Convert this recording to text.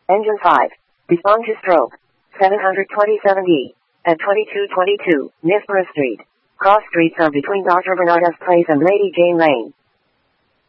Engine 5. Respond to stroke. 727E. At 2222, Nispera Street. Cross streets are between Dr. Bernarda's Place and Lady Jane Lane.